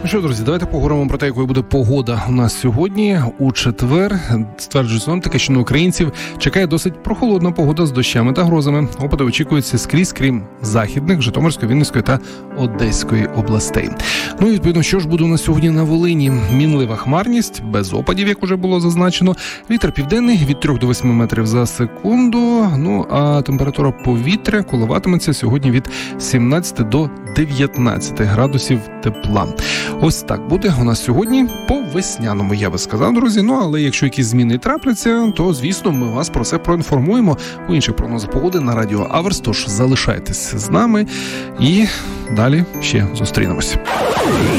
Ну що, друзі, давайте поговоримо про те, якою буде погода у нас сьогодні у четвер. Стверджують синоптики, що на українців чекає досить прохолодна погода з дощами та грозами. Опади очікуються скрізь, крім західних, Житомирської, Вінницької та Одеської областей. Ну і відповідно, що ж буде у нас сьогодні на Волині? Мінлива хмарність, без опадів, як уже було зазначено. Вітер південний від 3 до 8 метрів за секунду. Ну а температура повітря коливатиметься сьогодні від 17 до 19 градусів тепла. Ось так буде у нас сьогодні по весняному, я би сказав, друзі. Ну, але якщо якісь зміни трапляться, то, звісно, ми вас про це проінформуємо у інших прогнозах погоди на Радіо Аверс. Тож залишайтесь з нами і далі ще зустрінемось.